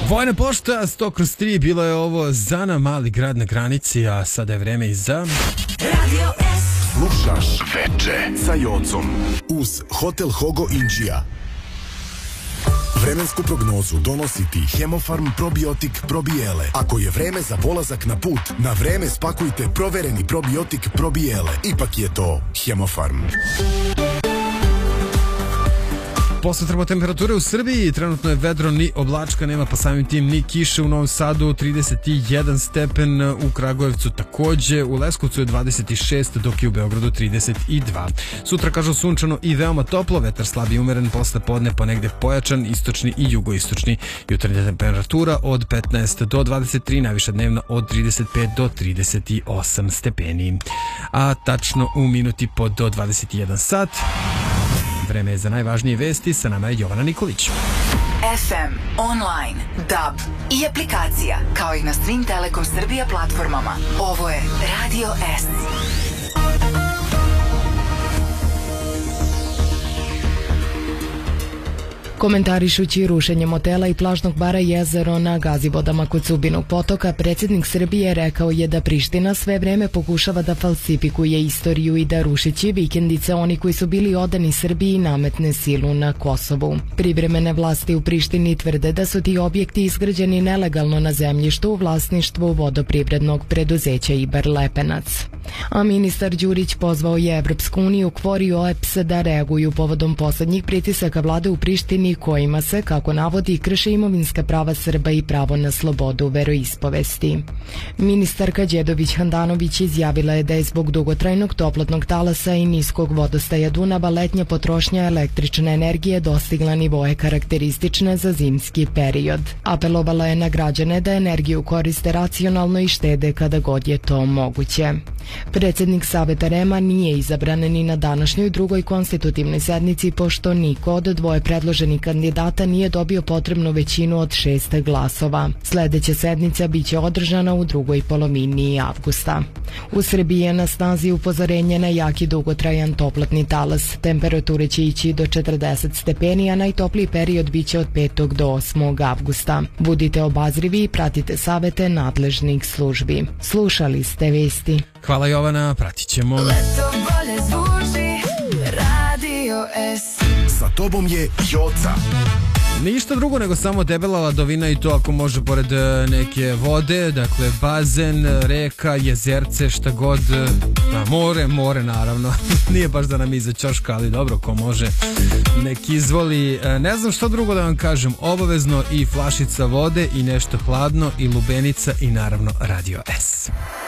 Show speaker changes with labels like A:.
A: Vojna pošta 100/3, bilo je ovo Zana, mali grad na granici, a sada je vreme i za...
B: Radio S.
C: Slušaš Veče sa Jocom uz Hotel Hogo Inđija. Vremensku prognozu donosi ti Hemofarm probiotik probijele. Ako je vreme za polazak na put, na vreme spakujte provereni probiotik probijele. Ipak je to Hemofarm.
A: Posmatramo temperature u Srbiji, trenutno je vedro, ni oblačka nema, pa samim tim ni kiše. U Novom Sadu 31 stepen, u Kragujevcu takođe, u Leskovcu je 26, dok je u Beogradu 32. Sutra kažu sunčano i veoma toplo, vetar slab i umeren, posle podne ponegde pojačan, istočni i jugoistočni. Jutarnja temperatura od 15 do 23, najviša dnevna od 35 do 38 stepeni. A tačno u minuti po do 21 sat. Vreme je za najvažnije vesti, sa nama je Jovana Nikolić.
B: FM, online, DAB i aplikacija, kao i na svim Telekom Srbija platformama. Ovo je Radio S.
D: Komentarišući rušenje motela i plažnog bara Jezero na Gazivodama kod Zubinog potoka, predsjednik Srbije rekao je da Priština sve vreme pokušava da falsifikuje istoriju i da rušići vikendice oni koji su bili odani Srbiji nametne silu na Kosovu. Privremene vlasti u Prištini tvrde da su ti objekti izgrađeni nelegalno na zemljištu u vlasništvu vodoprivrednog preduzeća Ibar Lepenac. A ministar Đurić pozvao je Evropsku uniju, KFOR i OEBS da reaguju povodom poslednjih pritisaka vlade u Prištini kojima se, kako navodi, krše imovinska prava Srba i pravo na slobodu veroispovesti. Ministarka Đedović Handanović izjavila je da je zbog dugotrajnog toplotnog talasa i niskog vodostaja Dunava letnja potrošnja električne energije dostigla nivoe karakteristične za zimski period. Apelovala je na građane da energiju koriste racionalno i štede kada god je to moguće. Predsjednik Saveta REM-a nije izabran ni na današnjoj drugoj konstitutivnoj sednici, pošto niko od dvoje predloženih kandidata nije dobio potrebnu većinu od 6 glasova. Sljedeća sednica biće održana u drugoj polovini avgusta. U Srbiji je na snazi upozorenje na jaki dugotrajan toplotni talas. Temperature će ići do 40 stepeni, a najtopliji period biće od 5. do 8. avgusta. Budite obazrivi i pratite savete nadležnih službi. Slušali ste vesti.
A: Hvala Jovana, pratit ćemo.
B: Leto bolje zvuči, Radio S.
C: Sa tobom je Joca.
A: Ništa drugo nego samo debela ladovina, i to ako može pored neke vode, dakle bazen, reka, jezerce, šta god, more naravno. Nije baš da nam iza ćoška, ali dobro, ko može nek izvoli. Ne znam što drugo da vam kažem, obavezno i flašica vode i nešto hladno i lubenica i naravno Radio S.